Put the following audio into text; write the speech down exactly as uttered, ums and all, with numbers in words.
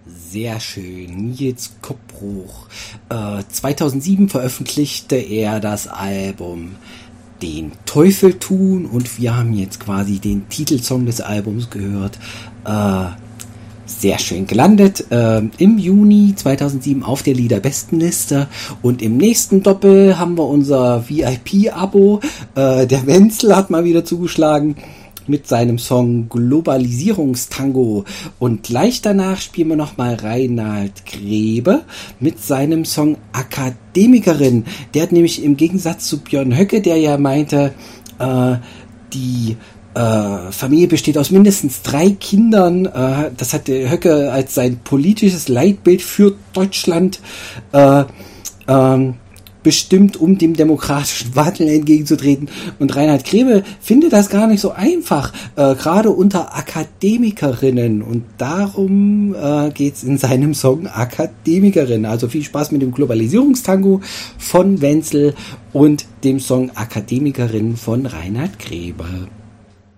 Sehr schön. Nils Koppbruch. Äh, zweitausendsieben veröffentlichte er das Album Den Teufel tun und wir haben jetzt quasi den Titelsong des Albums gehört. Äh, sehr schön gelandet. Äh, im Juni zweitausendsieben auf der Liederbestenliste und im nächsten Doppel haben wir unser V I P-Abo. Äh, der Wenzel hat mal wieder zugeschlagen mit seinem Song Globalisierungstango und gleich danach spielen wir nochmal Reinhard Grebe mit seinem Song Akademikerin. Der hat nämlich im Gegensatz zu Björn Höcke, der ja meinte, äh, die äh, Familie besteht aus mindestens drei Kindern, äh, das hat der Höcke als sein politisches Leitbild für Deutschland äh, ähm, bestimmt, um dem demokratischen Wandel entgegenzutreten. Und Reinhard Grebe findet das gar nicht so einfach, äh, gerade unter Akademikerinnen. Und darum äh, geht's in seinem Song Akademikerin. Also viel Spaß mit dem Globalisierungstango von Wenzel und dem Song Akademikerin von Reinhard Grebe.